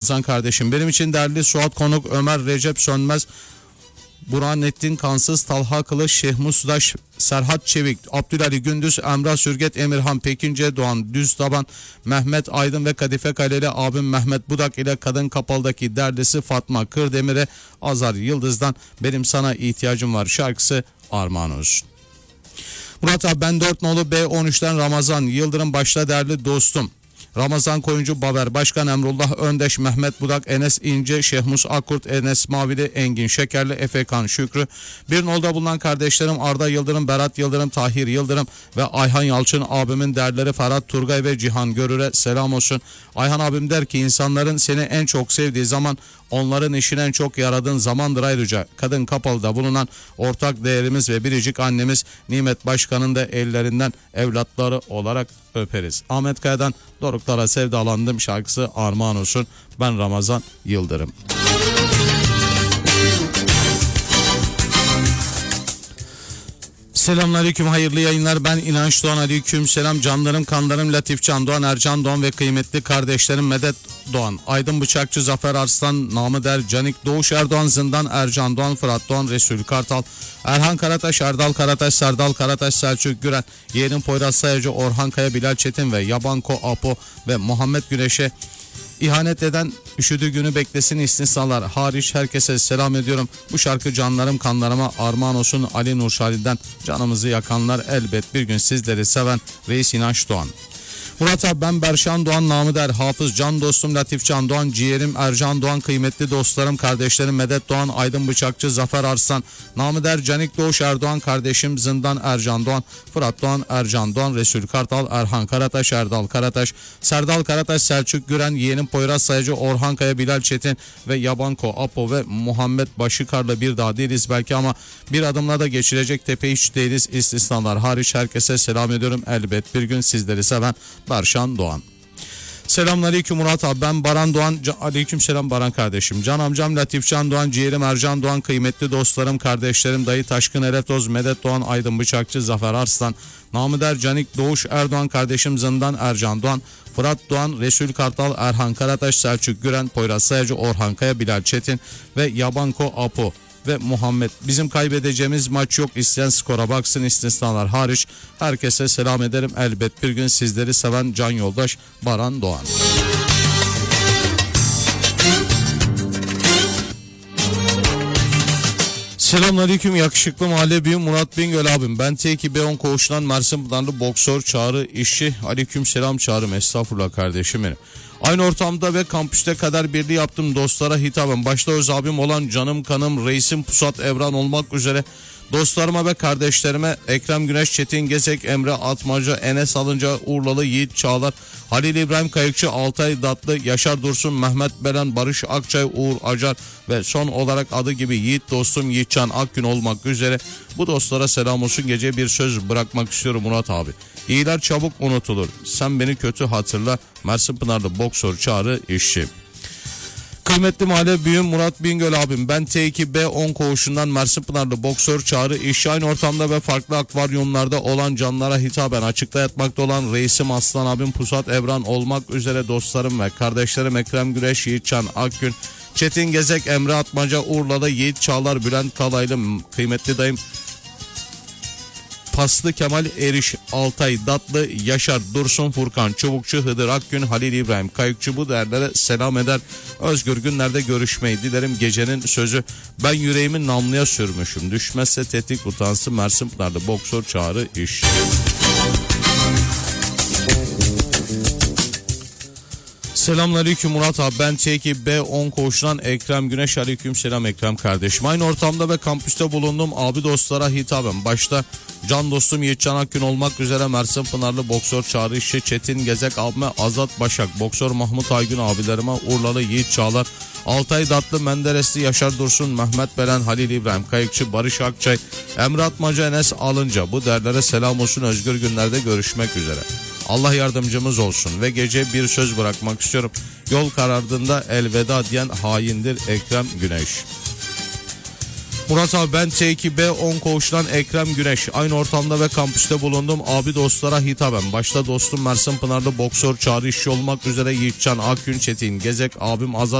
Ramazan kardeşim. Benim için değerli Suat Konuk, Ömer Recep Sönmez, Burhanettin Kansız, Talha Kılıç, Şeyh Mustaş, Serhat Çevik, Abdülali Gündüz, Emrah Sürget, Emirhan Pekince, Doğan Düztaban, Mehmet Aydın ve Kadife Kaleli abim Mehmet Budak ile Kadın Kapalı'daki derlisi Fatma Kırdemir'e Azar Yıldız'dan Benim Sana İhtiyacım Var şarkısı armağan olsun. Murat abi, ben 4 nolu B13'ten Ramazan Yıldırım başta değerli dostum. Ramazan Koyuncu, Baber Başkan, Emrullah Öndeş, Mehmet Budak, Enes İnce, Şehmus Akkurt, Enes Mavili, Engin Şekerli, Efekan Şükrü. Bir nolda bulunan kardeşlerim Arda Yıldırım, Berat Yıldırım, Tahir Yıldırım ve Ayhan Yalçın abimin değerleri Ferhat Turgay ve Cihan Görür'e selam olsun. Ayhan abim der ki insanların seni en çok sevdiği zaman onların işine en çok yaradığın zamandır. Ayrıca Kadın Kapalı'da bulunan ortak değerimiz ve biricik annemiz Nimet Başkan'ın da ellerinden evlatları olarak öperiz. Ahmet Kaya'dan Doruklara Sevdalandım şarkısı armağan olsun. Ben Ramazan Yıldırım. Selamünaleyküm, hayırlı yayınlar. Ben İnanç Doğan, aleyküm selam. Canlarım, kanlarım Latif Can Doğan, Ercan Doğan ve kıymetli kardeşlerim Medet Doğan, Aydın Bıçakçı, Zafer Arslan, Namı Der, Canik, Doğuş Erdoğan, Zindan, Ercan Doğan, Fırat Doğan, Resul Kartal, Erhan Karataş, Erdal Karataş, Serdal Karataş, Selçuk Güren, Yeğenim Poyraz Sayacı, Orhan Kaya, Bilal Çetin ve Yabanko Apo ve Muhammed Güneş'e İhanet eden üşüdüğü günü beklesin istisnalar hariç herkese selam ediyorum. Bu şarkı canlarım kanlarıma armağan olsun. Ali Nurşali'den canımızı yakanlar, elbet bir gün sizleri seven Reis İnanç Doğan. Murat abi, ben Berşan Doğan, Namı Der, Hafız, can dostum Latif Can Doğan, ciğerim Ercan Doğan, kıymetli dostlarım, kardeşlerim Medet Doğan, Aydın Bıçakçı, Zafer Arslan, Namı Der, Canik, Doğuş Erdoğan, kardeşim Zindan, Ercan Doğan, Fırat Doğan, Ercan Doğan, Resul Kartal, Erhan Karataş, Erdal Karataş, Serdal Karataş, Selçuk Güren, Yeğenim Poyraz Sayacı, Orhan Kaya, Bilal Çetin ve Yabanko Apo ve Muhammed Başıkar'la bir daha değiliz belki ama bir adımla da geçilecek tepe hiç değiliz istisnalar hariç herkese selam ediyorum. Elbet bir gün sizleri seven Berşan Doğan. Selamünaleyküm Murat abi, ben Baran Doğan, aleyküm selam Baran kardeşim. Can amcam Latif Can Doğan, ciğerim Ercan Doğan, kıymetli dostlarım, kardeşlerim Dayı Taşkın Eretoz, Medet Doğan, Aydın Bıçakçı, Zafer Arslan, Namı Der, Canik, Doğuş Erdoğan, kardeşim Zindan, Ercan Doğan, Fırat Doğan, Resul Kartal, Erhan Karataş, Selçuk Güren, Poyraz Sayacı, Orhan Kaya, Bilal Çetin ve Yabanko Apo ve Muhammed. Bizim kaybedeceğimiz maç yok, isteyen skora baksın istisnalar hariç herkese selam ederim. Elbet bir gün sizleri seven can yoldaş Baran Doğan. Selamünaleyküm yakışıklı mahalle büyüğüm Murat Bingöl abim. Ben T2B10 koğuşundan Mersin Pınarlı boksör Çağrı işçi. Aleyküm selam Çağrım, estağfurullah kardeşim benim. Aynı ortamda ve kampüste kader birliği yaptım dostlara hitaben. Başta öz abim olan canım kanım reisim Pusat Evran olmak üzere dostlarıma ve kardeşlerime Ekrem Güneş, Çetin Gezek, Emre Atmaca, Enes Alınca, Urlalı Yiğit Çağlar, Halil İbrahim Kayıkçı, Altay Datlı, Yaşar Dursun, Mehmet Belen, Barış Akçay, Uğur Acar ve son olarak adı gibi Yiğit dostum Yiğitcan Akgün olmak üzere bu dostlara selam olsun. Gece bir söz bırakmak istiyorum Murat abi. İyiler çabuk unutulur. Sen beni kötü hatırla. Mersin Pınarlı boksör Çağrı işçi. Kıymetli mahalle büyüğüm Murat Bingöl abim. Ben T2B10 koğuşundan Mersin Pınarlı boksör Çağrı işçi. Aynı ortamda ve farklı akvaryumlarda olan canlara hitaben açıkta yatmakta olan reisim Aslan abim Pusat Evran olmak üzere dostlarım ve kardeşlerim Ekrem Güneş, Yiğitcan Akgün, Çetin Gezek, Emre Atmaca, Urla'da Yiğit Çağlar, Bülent Kalaylı, kıymetli dayım Paslı Kemal Eriş, Altay Datlı, Yaşar Dursun, Furkan Çubukçu, Hıdır Akgün, Halil İbrahim Kayıkçı bu değerlere selam eder. Özgür günlerde görüşmeyi dilerim. Gecenin sözü ben yüreğimi namluya sürmüşüm. Düşmezse tetik utansın Mersin Pınarlı boksör Çağrı iş. Selamünaleyküm Murat abi, ben T2B10 koğuşundan Ekrem Güneş, aleyküm selam Ekrem kardeşim. Aynı ortamda ve kampüste bulundum abi dostlara hitaben. Başta can dostum Yiğitcan Akgün olmak üzere Mersin Pınarlı boksör Çağrı işçi, Çetin Gezek abime, Azat Başak, boksör Mahmut Aygün abilerime, Urlalı Yiğit Çağlar, Altay Datlı, Menderesli, Yaşar Dursun, Mehmet Belen, Halil İbrahim Kayıkçı, Barış Akçay, Emre Atmaca, Enes Alınca bu derlere selam olsun. Özgür günlerde görüşmek üzere. Allah yardımcımız olsun ve gece bir söz bırakmak istiyorum. Yol karardığında elveda diyen haindir Ekrem Güneş. Murat abi, ben T2B10 koğuşundan Ekrem Güneş. Aynı ortamda ve kampüste bulundum abi dostlara hitaben. Başta dostum Mersin Pınarlı boksör Çağrı işçi olmak üzere Yiğitcan Akgün, Çetin Gezek abim Azat